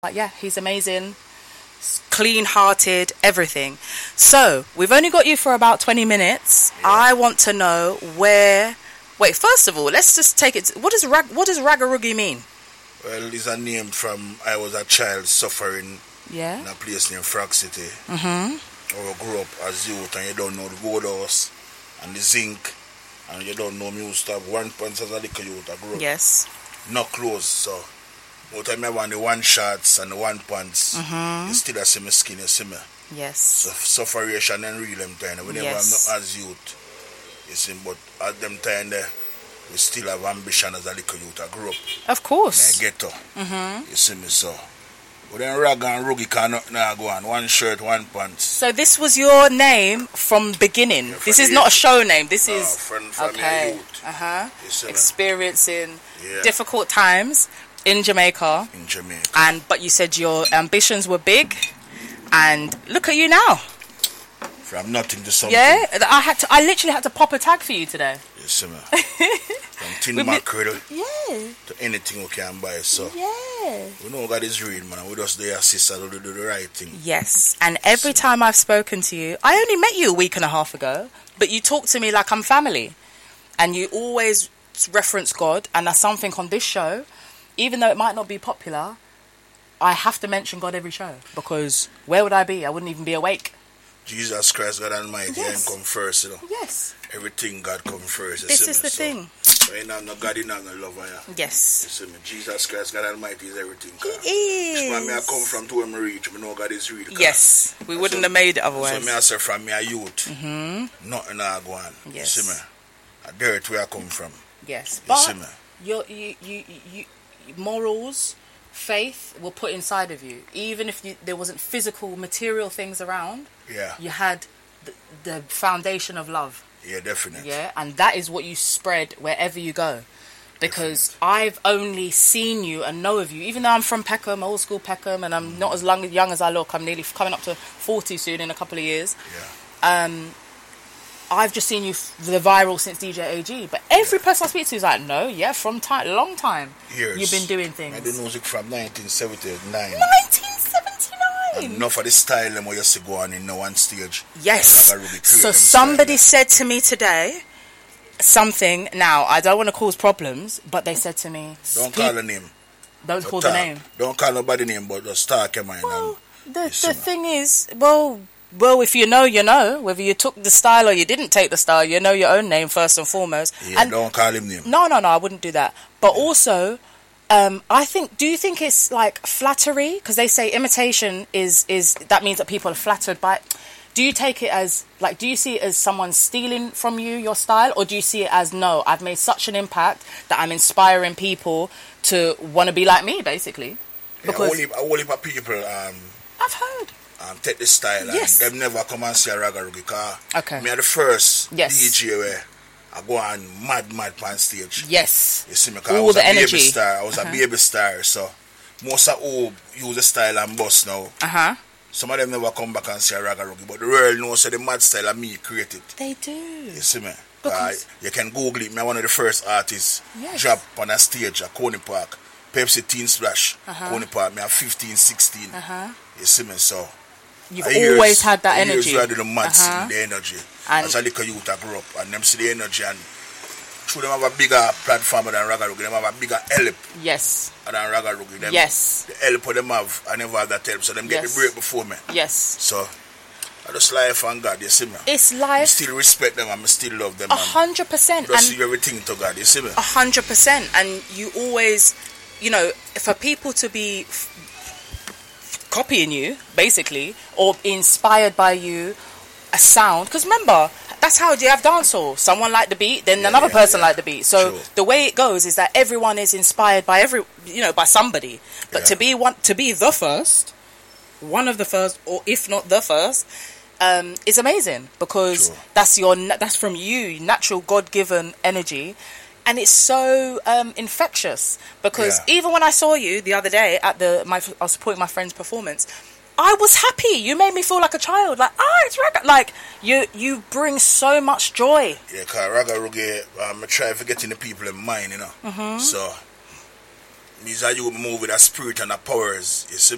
Yeah, he's amazing, clean-hearted, everything. So, we've only got you for about 20 minutes. Yeah. I want to know where... Wait, first of all, let's just take it... What does Ragarugi mean? Well, it's a name from I was a child suffering Yeah. in a place named Frog City. Mm-hmm. Or I grew up as youth and you don't know the roadhouse and the zinc and you don't know me used to have 1 pants as a little youth. I grew up Yes. not close, so more time I want the 1 shots and the 1 pants. Mm-hmm. You still see my skin, you see me. Yes. So sufferation and real them time. Whenever Yes. I'm not as youth, you see, but at them time there, we still have ambition as a little youth. I grew up Of course. in a ghetto. Mm-hmm. You see me, so. But then rag and ruggy cannot now go on. 1 shirt, 1 pants. So this was your name from beginning. Yeah, This from is the not a youth. show name. This No, is... from Okay. your youth. Uh-huh. You see me? Experiencing Yeah. difficult times in Jamaica. In Jamaica. But you said your ambitions were big, and look at you now. From nothing to something. Yeah, I literally had to pop a tag for you today. You see me? From tin We mackerel Yeah, to anything we can buy. So yeah. we know God is real, man. We just there assist us to do the right thing. Yes, and every time I've spoken to you, I only met you a week and a half ago, but you talk to me like I'm family, and you always reference God, and that's something on this show, even though it might not be popular, I have to mention God every show, because where would I be? I wouldn't even be awake. Jesus Christ, God Almighty, Yes. and come first, you know. Yes, Everything God come first. You this see is me? the So, thing. So you know, no God is not gonna love you. You Yes, see me? Jesus Christ, God Almighty is everything. He This man me I is. come from to where me reach, me know God is real. Yes, we wouldn't have made it So otherwise. me I say from me a youth, Mm-hmm. nothing I go on. Yes. You see me? A dirt where I come from. Yes, You but see me? you morals, faith were put inside of you. Even if there wasn't physical, material things around, Yeah. you had the foundation of love. Yeah, definitely. Yeah, and that is what you spread wherever you go. Because I've only seen you and know of you, even though I'm from Peckham, old school Peckham, and I'm not as young as I look. I'm nearly coming up to 40 soon in a couple of years. Yeah. I've just seen you the viral since DJ AG, but every person I speak to is like, no, yeah, from long time. Years. You've been doing things. I do music from 1979. 1979. Enough of the style them where you see go on in no one stage. Yes. Like I really create So them somebody style. said to me today something. Now I don't want to cause problems, but they said to me, Don't call the name. don't But call the talk. name. Don't call nobody name, but just talk your mind. Well, the see me? thing is, well, if you know, you know. Whether you took the style or you didn't take the style, you know your own name first and foremost. Yeah, And don't call him name. no, I wouldn't do that. But also, I think. Do you think it's like flattery? Because they say imitation is that means that people are flattered by. Do you take it as like? Do you see it as someone stealing from you your style, or do you see it as no? I've made such an impact that I'm inspiring people to want to be like me, basically. Because Yeah, a whole heap of people I've heard. take the style Yes. and them never come and see a Ragarugi car. Okay. Me are the first Yes. DJ where I go on mad on stage. Yes. You see me? 'Cause I All was the a baby energy. star. I was a baby star, so most of who use the style and bust now. Uh-huh. Some of them never come back and say Ragarugi, but the world knows the mad style of me created. They do. You see me? Because- You can Google it. Me one of the first artists Yes. drop on a stage at Coney Park. Pepsi Teen Splash. Uh-huh. Coney Park. Me at 15, 16. Uh-huh. You see me? So You've I years- always had that I years energy. where I do the mad Uh-huh. scene, the energy. And- As a little youth I grew up and them see the energy and through them have a bigger platform than Ragarugi. Them have a bigger help Yes. than Ragarugi. Them, Yes. The help of them have, I never had that help. So them get Yes. the break before me. Yes. So I just life and God, you see me? It's I life. still respect them and I still love them. 100%. Just And see everything to God, you see me? 100%. And you always, for people to be copying you, basically, or inspired by you, a sound. Because remember, that's how you have dancehall. Someone liked the beat, then another person liked the beat. So Sure. the way it goes is that everyone is inspired by by somebody. But Yeah. to be the first, one of the first, or if not the first, is amazing because Sure. that's from you, natural God-given energy. And it's so infectious because Yeah. even when I saw you the other day at I was supporting my friend's performance, I was happy. You made me feel like a child. Like, it's Raga. Like, you bring so much joy. Yeah, because Ragarugi, I try to get in the people in mind, you know. Mm-hmm. So, these are you move with a spirit and a powers, you see